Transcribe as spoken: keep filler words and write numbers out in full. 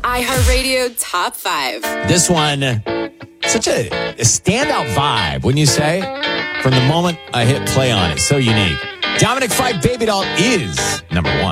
iHeartRadio Top five. This one, such a, a standout vibe, wouldn't you say? From the moment I hit play on it. So unique. Dominic Fike, Baby Doll is number one.